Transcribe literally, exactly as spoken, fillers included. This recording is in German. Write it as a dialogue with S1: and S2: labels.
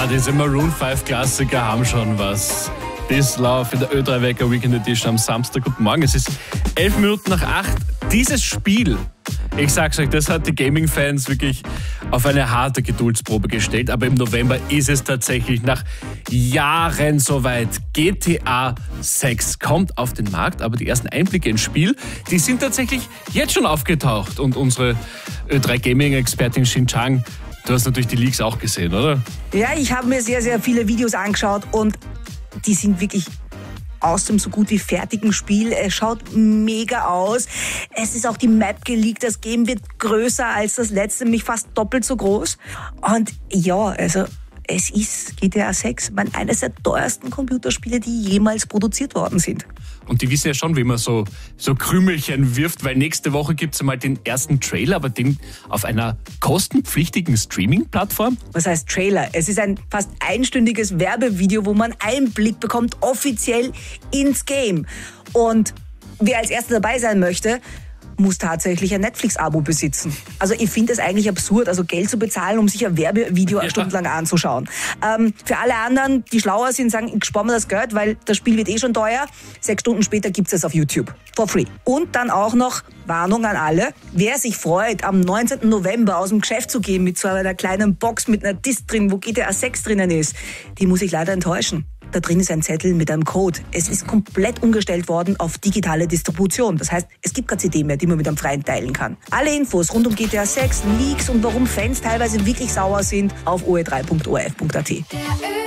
S1: Ja, diese Maroon fünf Klassiker haben schon was. Bisslauf in der Ö drei Wecker Weekend Edition am Samstag. Guten Morgen, es ist elf Minuten nach acht. Dieses Spiel, ich sag's euch, das hat die Gaming-Fans wirklich auf eine harte Geduldsprobe gestellt. Aber im November ist es tatsächlich nach Jahren soweit. G T A sechs kommt auf den Markt, aber die ersten Einblicke ins Spiel, die sind tatsächlich jetzt schon aufgetaucht. Und unsere Ö drei Gaming-Expertin Xin Chang, du hast natürlich die Leaks auch gesehen, oder?
S2: Ja, ich habe mir sehr, sehr viele Videos angeschaut und die sind wirklich aus dem so gut wie fertigen Spiel. Es schaut mega aus. Es ist auch die Map geleakt. Das Game wird größer als das letzte, nämlich fast doppelt so groß. Und ja, also es ist G T A sechs, man, eines der teuersten Computerspiele, die jemals produziert worden sind.
S1: Und die wissen ja schon, wie man so, so Krümelchen wirft, weil nächste Woche gibt es einmal den ersten Trailer, aber den auf einer kostenpflichtigen Streaming-Plattform.
S2: Was heißt Trailer? Es ist ein fast einstündiges Werbevideo, wo man Einblick bekommt, offiziell ins Game. Und wer als Erster dabei sein möchte, muss tatsächlich ein Netflix-Abo besitzen. Also ich finde es eigentlich absurd, also Geld zu bezahlen, um sich ein Werbevideo ja. stundenlang anzuschauen. Ähm, für alle anderen, die schlauer sind, sagen, ich spare mir das Geld, weil das Spiel wird eh schon teuer. Sechs Stunden später gibt es auf YouTube. For free. Und dann auch noch Warnung an alle. Wer sich freut, am neunzehnten November aus dem Geschäft zu gehen mit so einer kleinen Box mit einer Disc drin, wo G T A sechs drinnen ist, die muss ich leider enttäuschen. Da drin ist ein Zettel mit einem Code. Es ist komplett umgestellt worden auf digitale Distribution. Das heißt, es gibt keine C D mehr, die man mit einem Freien teilen kann. Alle Infos rund um G T A sechs, Leaks und warum Fans teilweise wirklich sauer sind auf o e drei punkt o r f punkt a t.